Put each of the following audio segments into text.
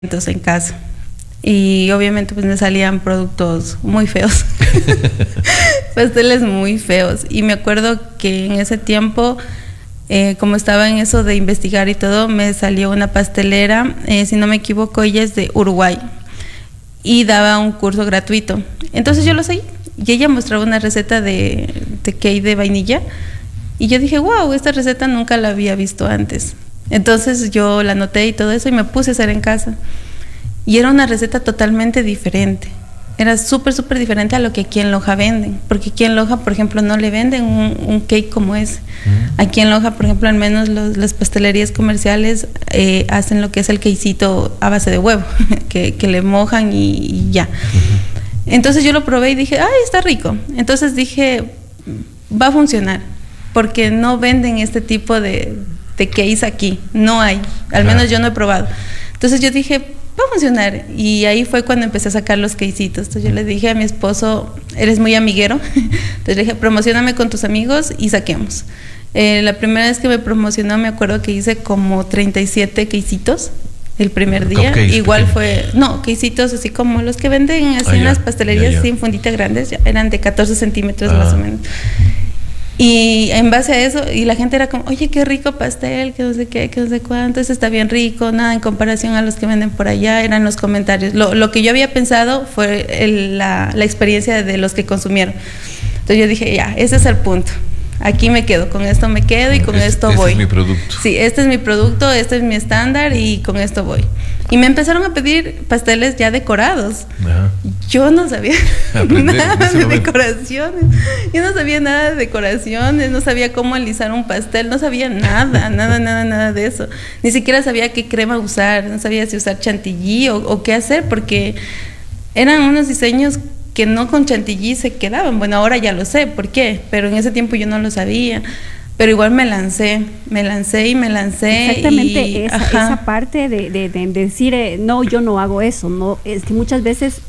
en casa. Y obviamente pues me salían productos muy feos, pasteles muy feos. Y me acuerdo que en ese tiempo, como estaba en eso de investigar y todo, me salió una pastelera, si no me equivoco, ella es de Uruguay y daba un curso gratuito. Entonces yo lo seguí y ella mostraba una receta de cake de vainilla y yo dije, wow, esta receta nunca la había visto antes. Entonces yo la anoté y todo eso y me puse a hacer en casa. Y era una receta totalmente diferente. Era súper diferente a lo que aquí en Loja venden. Porque aquí en Loja, por ejemplo, no le venden un cake como ese. Aquí en Loja, por ejemplo, al menos las pastelerías comerciales hacen lo que es el queicito a base de huevo, que le mojan y ya. Entonces yo lo probé y dije, ay, está rico. Entonces dije, va a funcionar. Porque no venden este tipo de cakes aquí. No hay. Al menos yo no he probado. Entonces yo dije, va a funcionar. Y ahí fue cuando empecé a sacar los queicitos. Entonces yo le dije a mi esposo, eres muy amiguero, entonces le dije, promocioname con tus amigos y saquemos. La primera vez que me promocionó, me acuerdo que hice como 37 queicitos el primer día. Igual fue, no, queicitos así como los que venden así en las pastelerías, sin funditas grandes, eran de 14 centímetros más o menos. Y en base a eso, y la gente era como, oye, qué rico pastel, que no sé qué, que no sé cuánto, eso está bien rico, nada en comparación a los que venden por allá, eran los comentarios. Lo que yo había pensado fue la experiencia de los que consumieron. Entonces yo dije, ya, ese es el punto. Aquí me quedo, con esto me quedo y con esto voy. Este es mi producto. Sí, este es mi producto, este es mi estándar y con esto voy. Y me empezaron a pedir pasteles ya decorados. Ajá. Yo no sabía nada de decoraciones. Yo no sabía nada de decoraciones, no sabía cómo alisar un pastel, no sabía nada de eso. Ni siquiera sabía qué crema usar, no sabía si usar chantilly o qué hacer, porque eran unos diseños que no con chantilly se quedaban. Bueno, ahora ya lo sé por qué, pero en ese tiempo yo no lo sabía. Pero igual me lancé. Exactamente, y, esa parte de decir, no, yo no hago eso. No, es que muchas veces,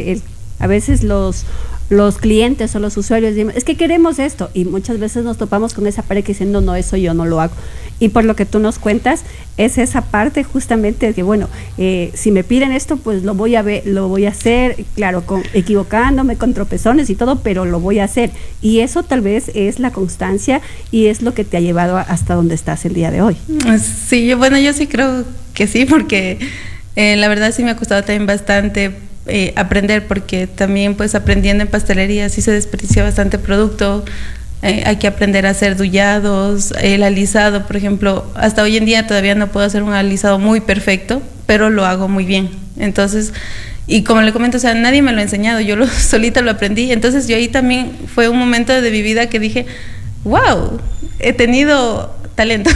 a veces los clientes o los usuarios dicen, es que queremos esto, y muchas veces nos topamos con esa pared que dicen, no, eso yo no lo hago. Y por lo que tú nos cuentas, es esa parte justamente de que, bueno, si me piden esto, pues lo voy a hacer, claro, equivocándome, con tropezones y todo, pero lo voy a hacer. Y eso tal vez es la constancia y es lo que te ha llevado hasta donde estás el día de hoy. Sí, yo sí creo que sí, porque la verdad sí me ha costado también bastante aprender, porque también pues aprendiendo en pastelería sí se desperdicia bastante producto. Hay que aprender a hacer dullados, el alisado, por ejemplo, hasta hoy en día todavía no puedo hacer un alisado muy perfecto, pero lo hago muy bien. Entonces, y como le comento, o sea, nadie me lo ha enseñado, yo solita lo aprendí. Entonces yo ahí también fue un momento de mi vida que dije, wow, he tenido talento.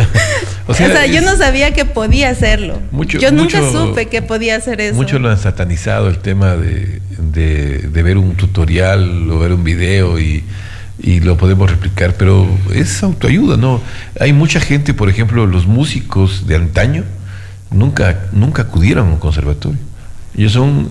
O sea, yo no sabía que podía hacerlo. Yo nunca supe que podía hacer eso. Muchos lo han satanizado, el tema de ver un tutorial o ver un video y lo podemos replicar, pero es autoayuda, ¿no? Hay mucha gente, por ejemplo, los músicos de antaño nunca acudieron a un conservatorio. Ellos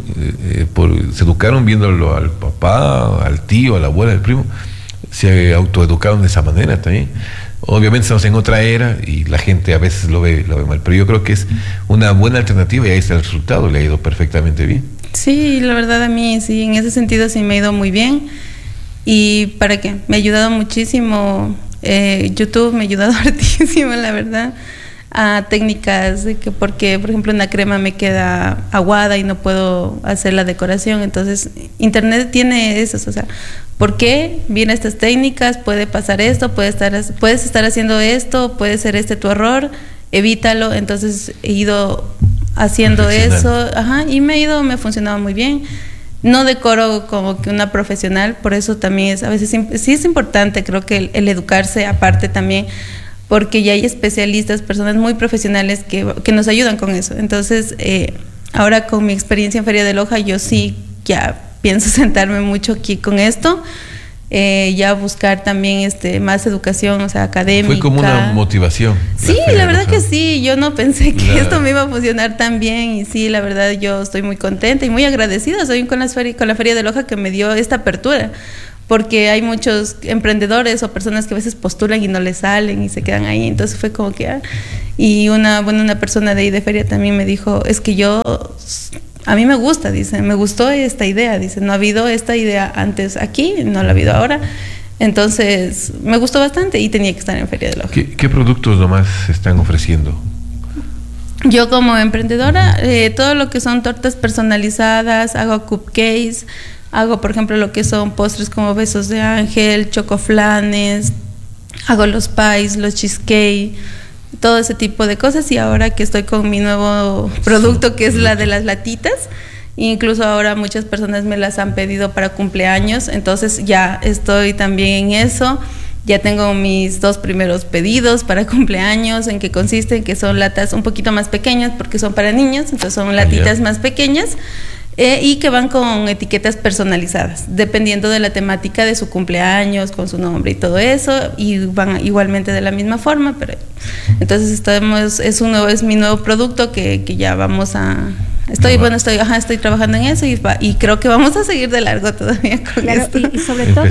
se educaron viéndolo al papá, al tío, a la abuela, al primo, se autoeducaron de esa manera también. Obviamente estamos en otra era y la gente a veces lo ve mal, pero yo creo que es una buena alternativa y ahí está el resultado, le ha ido perfectamente bien. Sí, la verdad a mí sí, en ese sentido sí me ha ido muy bien. ¿Y para qué? Me ha ayudado muchísimo, YouTube me ha ayudado hartísimo, la verdad, a técnicas, porque por ejemplo una crema me queda aguada y no puedo hacer la decoración. Entonces internet tiene eso, o sea, ¿por qué vienen estas técnicas? Puede pasar esto, puedes estar haciendo esto, puede ser tu error, evítalo. Entonces he ido haciendo eso, y me ha funcionado muy bien. No decoro como que una profesional, por eso también a veces sí es importante, creo que el educarse aparte también, porque ya hay especialistas, personas muy profesionales que nos ayudan con eso. Entonces, ahora con mi experiencia en Feria de Loja, yo sí ya pienso sentarme mucho aquí con esto, ya buscar también más educación, o sea, académica. Fue como una motivación. Sí, la verdad que sí, yo no pensé que esto me iba a funcionar tan bien, y sí, la verdad yo estoy muy contenta y muy agradecida, soy con la Feria de Loja que me dio esta apertura, porque hay muchos emprendedores o personas que a veces postulan y no les salen y se quedan ahí. Entonces fue como que... Y una persona de ahí de feria también me dijo, es que a mí me gusta, dice, me gustó esta idea, dice, no ha habido esta idea antes aquí, no la ha habido ahora. Entonces me gustó bastante y tenía que estar en Feria de Loja. ¿Qué productos nomás están ofreciendo? Yo como emprendedora, todo lo que son tortas personalizadas, hago cupcakes, hago por ejemplo lo que son postres como besos de ángel, chocoflanes, hago los pies, los cheesecake, todo ese tipo de cosas. Y ahora que estoy con mi nuevo producto, que es la de las latitas, incluso ahora muchas personas me las han pedido para cumpleaños, entonces ya estoy también en eso. Ya tengo mis 2 primeros pedidos para cumpleaños, en que consisten, que son latas un poquito más pequeñas porque son para niños, entonces son latitas más pequeñas, y que van con etiquetas personalizadas, dependiendo de la temática de su cumpleaños, con su nombre y todo eso, y van igualmente de la misma forma. Pero entonces es mi nuevo producto que ya vamos a... Estoy trabajando en eso y creo que vamos a seguir de largo todavía con esto. Y sobre todo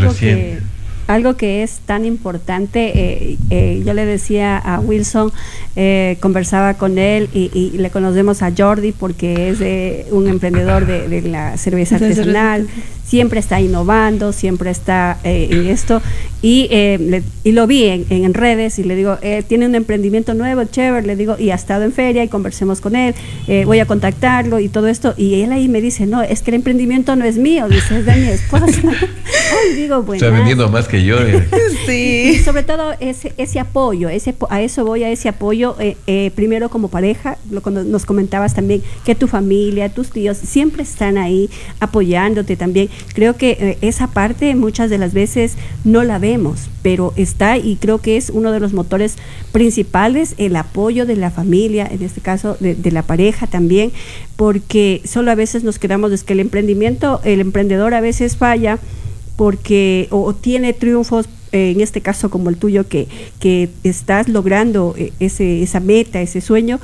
algo que es tan importante, yo le decía a Wilson, conversaba con él y le conocemos a Jordi porque es un emprendedor de la cerveza artesanal, siempre está innovando, siempre está en esto, y lo vi en redes y le digo, tiene un emprendimiento nuevo, chévere, le digo, y ha estado en feria y conversemos con él, voy a contactarlo y todo esto, y él ahí me dice, no, es que el emprendimiento no es mío, dice, es de mi esposa. Ay, digo, bueno. Está vendiendo más que yo. Sí. Y sobre todo ese apoyo, a eso voy, a ese apoyo, primero como pareja, cuando nos comentabas también que tu familia, tus tíos siempre están ahí apoyándote también. Creo que esa parte muchas de las veces no la vemos, pero está, y creo que es uno de los motores principales, el apoyo de la familia, en este caso de la pareja también, porque solo a veces nos quedamos, es que el emprendedor a veces falla porque o tiene triunfos, en este caso como el tuyo, que estás logrando esa meta, ese sueño,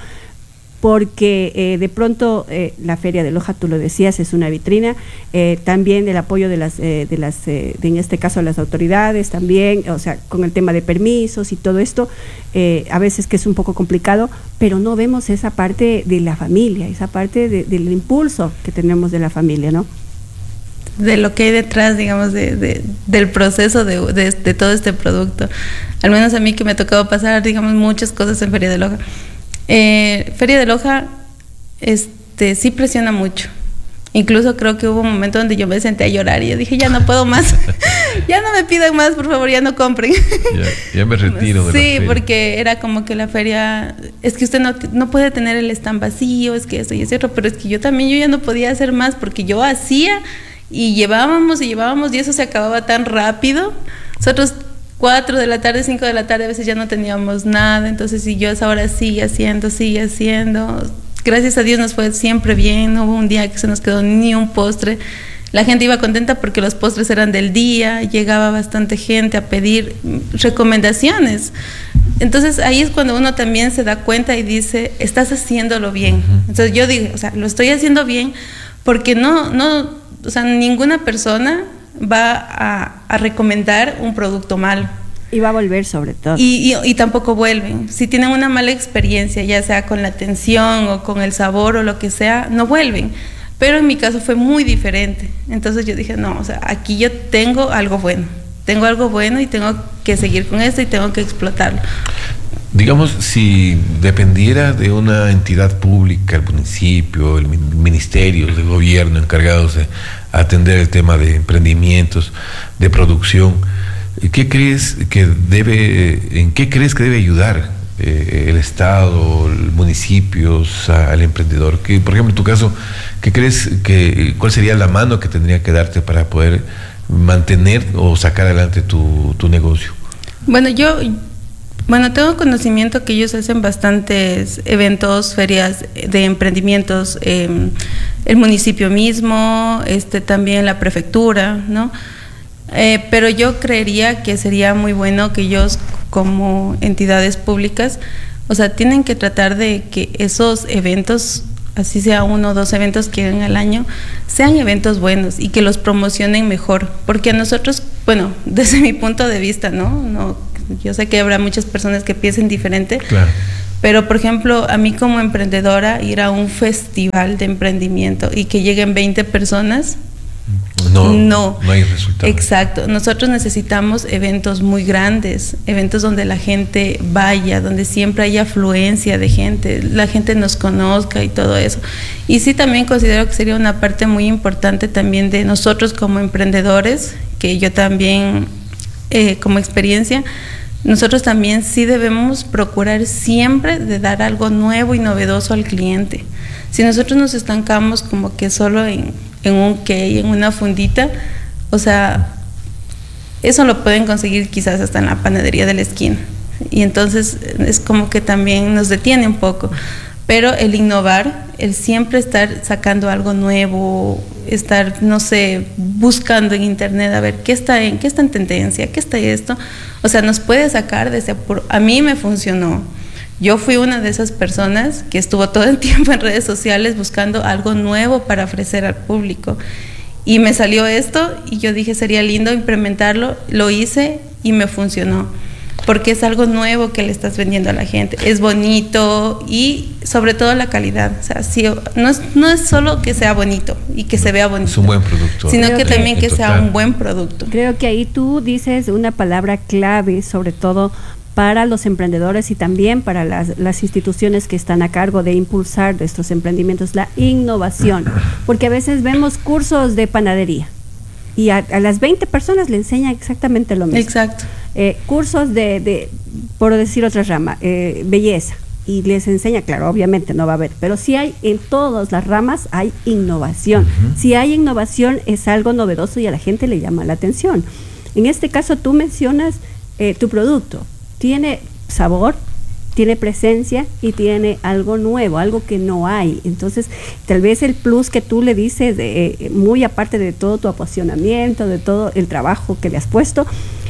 porque de pronto la Feria de Loja, tú lo decías, es una vitrina, también el apoyo en este caso las autoridades también, o sea, con el tema de permisos y todo esto, a veces que es un poco complicado, pero no vemos esa parte de la familia, esa parte del impulso que tenemos de la familia, ¿no? De lo que hay detrás, digamos, del proceso de todo este producto. Al menos a mí, que me ha tocado pasar, digamos, muchas cosas en Feria de Loja. Feria de Loja sí presiona mucho. Incluso creo que hubo un momento donde yo me senté a llorar y yo dije, ya no puedo más, ya no me pidan más, por favor, ya no compren. Ya me retiro de la feria. Sí, porque era como que la feria, es que usted no puede tener el stand vacío, es que eso y eso, pero es que yo ya no podía hacer más, porque yo hacía y llevábamos y eso se acababa tan rápido. Nosotros 4 de la tarde, 5 de la tarde a veces ya no teníamos nada, entonces y yo a esa hora sigue haciendo. Gracias a Dios nos fue siempre bien, no hubo un día que se nos quedó ni un postre. La gente iba contenta porque los postres eran del día, llegaba bastante gente a pedir recomendaciones. Entonces ahí es cuando uno también se da cuenta y dice, estás haciéndolo bien. Entonces yo digo, o sea, lo estoy haciendo bien porque o sea, ninguna persona va a recomendar un producto malo. Y va a volver sobre todo. Y tampoco vuelven. Si tienen una mala experiencia, ya sea con la atención o con el sabor o lo que sea, no vuelven. Pero en mi caso fue muy diferente. Entonces yo dije, no, o sea, aquí yo tengo algo bueno y tengo que seguir con esto y tengo que explotarlo. Digamos, si dependiera de una entidad pública, el municipio, el ministerio de gobierno encargados de atender el tema de emprendimientos, de producción, ¿en qué crees que debe ayudar el Estado, el municipio, al emprendedor? Por ejemplo, en tu caso, ¿cuál sería la mano que tendría que darte para poder mantener o sacar adelante tu negocio? Bueno, tengo conocimiento que ellos hacen bastantes eventos, ferias de emprendimientos, el municipio mismo, también la prefectura, ¿no? Pero yo creería que sería muy bueno que ellos, como entidades públicas, o sea, tienen que tratar de que esos eventos así sea 1 o 2 eventos que hagan al año, sean eventos buenos y que los promocionen mejor, porque a nosotros, bueno, desde mi punto de vista, no, yo sé que habrá muchas personas que piensen diferente, claro. Pero por ejemplo, a mí como emprendedora, ir a un festival de emprendimiento y que lleguen 20 personas, no hay resultado. Exacto. Nosotros necesitamos eventos muy grandes, eventos donde la gente vaya, donde siempre haya afluencia de gente, la gente nos conozca y todo eso. Y sí, también considero que sería una parte muy importante también de nosotros como emprendedores, que yo también como experiencia, nosotros también sí debemos procurar siempre de dar algo nuevo y novedoso al cliente. Si nosotros nos estancamos como que solo en un cake, en una fundita, o sea, eso lo pueden conseguir quizás hasta en la panadería de la esquina. Y entonces es como que también nos detiene un poco. Pero el innovar, el siempre estar sacando algo nuevo, estar, no sé, buscando en internet a ver qué está en tendencia, qué está esto, o sea, nos puede sacar de ese apuro. A mí me funcionó. Yo fui una de esas personas que estuvo todo el tiempo en redes sociales buscando algo nuevo para ofrecer al público. Y me salió esto y yo dije, sería lindo implementarlo. Lo hice y me funcionó. Porque es algo nuevo que le estás vendiendo a la gente. Es bonito y sobre todo la calidad. O sea, sí, no es solo que sea bonito y que se vea bonito. Es un buen producto. Sino que también que sea un buen producto. Creo que ahí tú dices una palabra clave, sobre todo para los emprendedores y también para las instituciones que están a cargo de impulsar estos emprendimientos, la innovación. Porque a veces vemos cursos de panadería y a las 20 personas le enseñan exactamente lo mismo. Exacto. Cursos por decir otra rama, belleza, y les enseña, claro, obviamente no va a haber, pero sí hay en todas las ramas, hay innovación. Si hay innovación es algo novedoso y a la gente le llama la atención. En este caso tú mencionas tu producto. Tiene sabor, tiene presencia y tiene algo nuevo, algo que no hay. Entonces, tal vez el plus que tú le dices, muy aparte de todo tu apasionamiento, de todo el trabajo que le has puesto,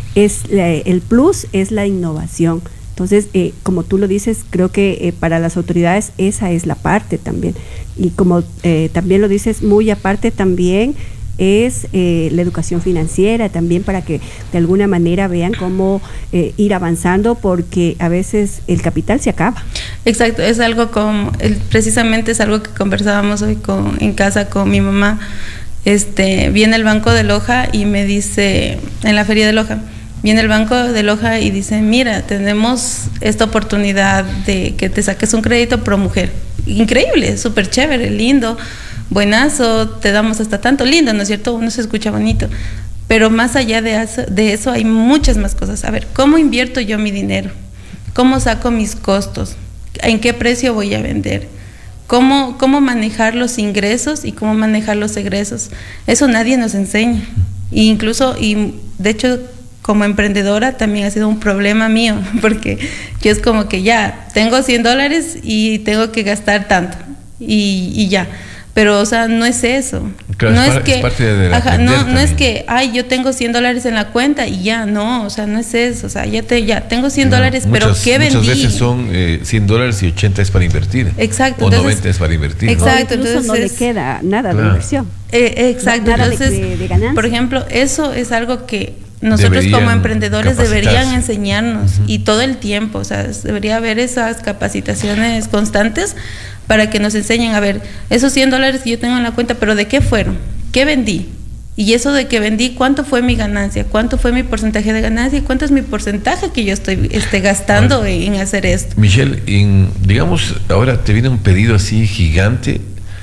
el plus es la innovación. Entonces, como tú lo dices, creo que para las autoridades esa es la parte también. Y como también lo dices, muy aparte también es la educación financiera también, para que de alguna manera vean cómo ir avanzando, porque a veces el capital se acaba. Exacto, es algo precisamente es algo que conversábamos hoy en casa con mi mamá. Viene el Banco de Loja y me dice, en la feria de Loja, viene el Banco de Loja y dice, mira, tenemos esta oportunidad de que te saques un crédito pro mujer. Increíble, súper chévere, lindo, buenazo, te damos hasta tanto, lindo, ¿no es cierto? Uno se escucha bonito, pero más allá de eso hay muchas más cosas. A ver, ¿cómo invierto yo mi dinero? ¿Cómo saco mis costos? ¿En qué precio voy a vender? ¿Cómo manejar los ingresos y cómo manejar los egresos? Eso nadie nos enseña. Y de hecho, como emprendedora también ha sido un problema mío, porque yo es como que ya, tengo $100 y tengo que gastar tanto, y ya. Pero, o sea, no es eso. Claro, no es que, parte de la no es que, yo tengo $100 en la cuenta y ya, no, o sea, no es eso. O sea, ya tengo $100, pero ¿qué vendí? Muchas veces son $100 y 80 es para invertir. Exacto. O entonces, 90 es para invertir. Exacto. ¿no? Entonces no le queda nada de inversión. Exacto. Nada entonces, de ganancia. Por ejemplo, eso es algo que nosotros como emprendedores deberían enseñarnos, y todo el tiempo, o sea, debería haber esas capacitaciones constantes para que nos enseñen, a ver, esos $100 que yo tengo en la cuenta, pero ¿de qué fueron? ¿Qué vendí? Y eso de que vendí, ¿cuánto fue mi ganancia? ¿Cuánto fue mi porcentaje de ganancia? ¿Y cuánto es mi porcentaje que yo estoy gastando en hacer esto? Michelle, digamos, ahora te viene un pedido así gigante,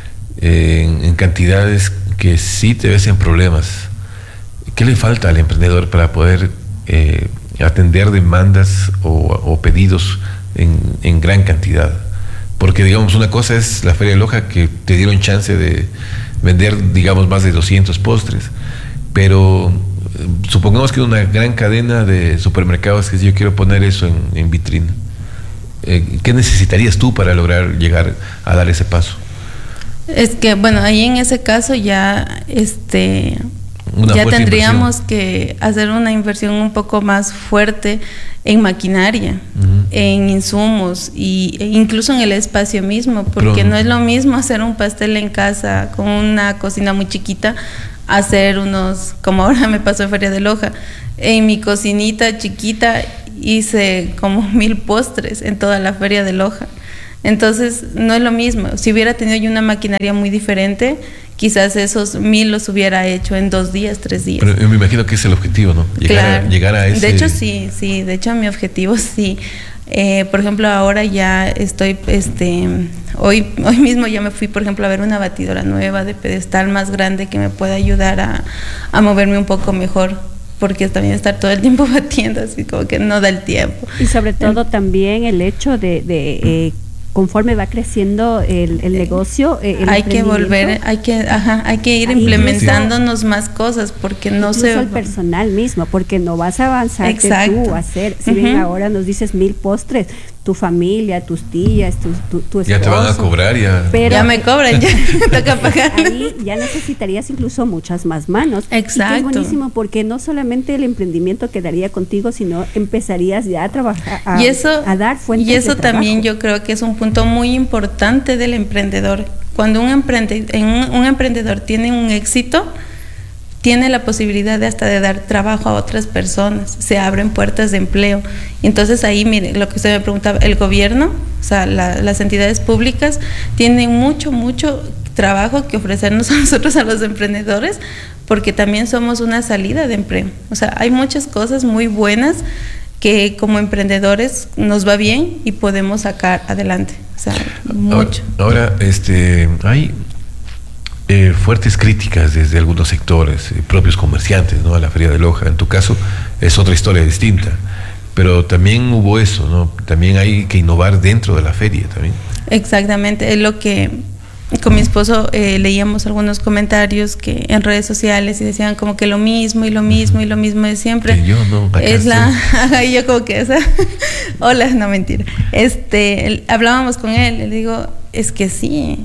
en cantidades que sí te ves en problemas. ¿Qué le falta al emprendedor para poder atender demandas o pedidos en gran cantidad? Porque, digamos, una cosa es la Feria de Loja, que te dieron chance de vender, digamos, más de 200 postres, pero supongamos que una gran cadena de supermercados, que si yo quiero poner eso en vitrina, ¿qué necesitarías tú para lograr llegar a dar ese paso? Es que, bueno, ahí en ese caso ya ya tendríamos que hacer una inversión un poco más fuerte en maquinaria. en insumos e incluso en el espacio mismo, porque no es lo mismo hacer un pastel en casa con una cocina muy chiquita, hacer unos, como ahora me pasó en Feria de Loja, en mi cocinita chiquita hice como 1000 postres en toda la Feria de Loja. Entonces no es lo mismo. Si hubiera tenido yo una maquinaria muy diferente, quizás esos 1000 los hubiera hecho en 2 días, 3 días. Pero yo me imagino que es el objetivo, ¿no? Llegar a ese... De hecho sí, de hecho mi objetivo sí. Por ejemplo, ahora ya estoy, hoy mismo ya me fui, por ejemplo, a ver una batidora nueva de pedestal más grande que me pueda ayudar a moverme un poco mejor, porque también estar todo el tiempo batiendo así como que no da el tiempo. Y sobre todo también el hecho de conforme va creciendo el negocio, hay que volver, hay que ir implementándonos más cosas, porque no se... Incluso el personal mismo, porque no vas a avanzar tú a hacer, si bien ahora nos dices 1000 postres, tu familia, tus tías, tu esposo. Ya te van a cobrar, pero ya me cobran, ya toca pagar. Ahí ya necesitarías incluso muchas más manos. Exacto. Y es buenísimo, porque no solamente el emprendimiento quedaría contigo, sino empezarías ya a trabajar, a dar fuentes de trabajo. Y eso también yo creo que es un punto muy importante del emprendedor. Cuando un emprendedor tiene un éxito, tiene la posibilidad de dar trabajo a otras personas, se abren puertas de empleo. Entonces ahí, mire, lo que usted me preguntaba, el gobierno, o sea, las entidades públicas tienen mucho trabajo que ofrecernos a nosotros, a los emprendedores, porque también somos una salida de empleo. O sea, hay muchas cosas muy buenas que como emprendedores nos va bien y podemos sacar adelante. O sea, mucho. Ahora, hay fuertes críticas desde algunos sectores, propios comerciantes, ¿no? A la Feria de Loja. En tu caso es otra historia distinta, pero también hubo eso, ¿no? También hay que innovar dentro de la feria también. Exactamente, es lo que con mi esposo leíamos algunos comentarios que en redes sociales y decían como que lo mismo y lo mismo y lo mismo de siempre. Que yo no, es y yo como que hola, no, mentira. Hablábamos con él, le digo, es que sí.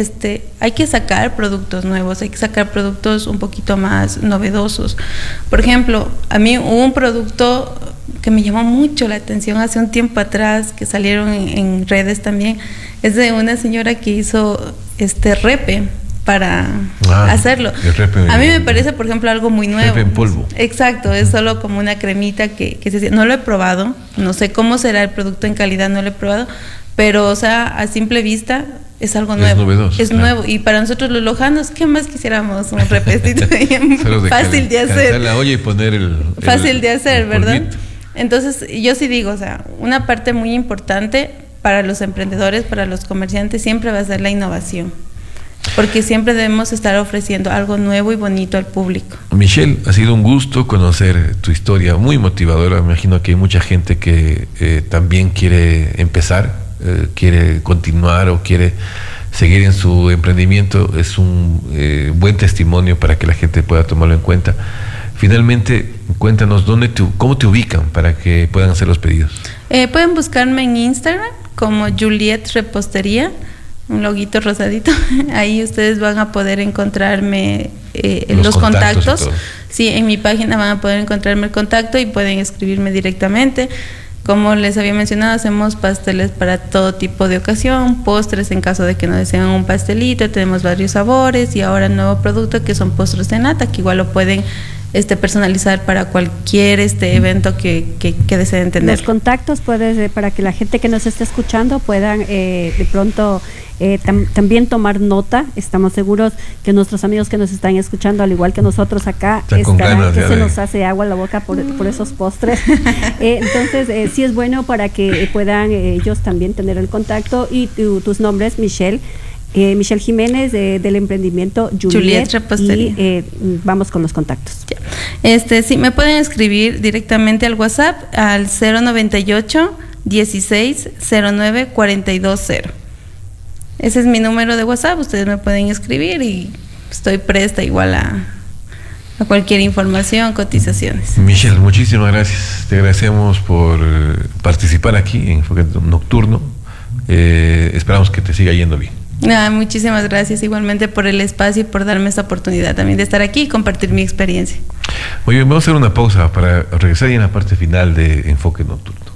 Hay que sacar productos nuevos, hay que sacar productos un poquito más novedosos. Por ejemplo, a mí hubo un producto que me llamó mucho la atención hace un tiempo atrás, que salieron en redes también, es de una señora que hizo repe para hacerlo. A mí me parece, por ejemplo, algo muy nuevo. Repe en polvo. Exacto, es solo como una cremita que no lo he probado, no sé cómo será el producto en calidad, no lo he probado, pero o sea, a simple vista es algo nuevo. Es novedoso. Es nuevo. Y para nosotros los lojanos, ¿qué más quisiéramos? Un repestito fácil de hacer. La olla y poner fácil de hacer, ¿verdad? Polvito. Entonces, yo sí digo, o sea, una parte muy importante para los emprendedores, para los comerciantes, siempre va a ser la innovación. Porque siempre debemos estar ofreciendo algo nuevo y bonito al público. Michelle, ha sido un gusto conocer tu historia, muy motivadora. Me imagino que hay mucha gente que también quiere empezar, quiere continuar o quiere seguir en su emprendimiento. Es un buen testimonio para que la gente pueda tomarlo en cuenta. Finalmente, cuéntanos cómo te ubican para que puedan hacer los pedidos. Pueden buscarme en Instagram como Juliet Repostería, un loguito rosadito. Ahí ustedes van a poder encontrarme los contactos. Sí, en mi página van a poder encontrarme el contacto y pueden escribirme directamente. Como les había mencionado, hacemos pasteles para todo tipo de ocasión, postres en caso de que no deseen un pastelito, tenemos varios sabores y ahora nuevo producto que son postres de nata, que igual lo pueden personalizar para cualquier evento que deseen tener. Los contactos para que la gente que nos esté escuchando puedan de pronto también tomar nota. Estamos seguros que nuestros amigos que nos están escuchando, al igual que nosotros acá, estarán que se nos hace agua en la boca por esos postres. Entonces sí es bueno para que puedan ellos también tener el contacto. Y tus nombres, Michelle Jiménez, del emprendimiento Juliet Repostería. Y vamos con los contactos. Sí, me pueden escribir directamente al WhatsApp al 098 16 09 420. Ese es mi número de WhatsApp, ustedes me pueden escribir y estoy presta igual a cualquier información, cotizaciones. Michelle, muchísimas gracias. Te agradecemos por participar aquí en Enfoque Nocturno. Esperamos que te siga yendo bien. Muchísimas gracias igualmente por el espacio y por darme esta oportunidad también de estar aquí y compartir mi experiencia. Muy bien, vamos a hacer una pausa para regresar ya en la parte final de Enfoque Nocturno.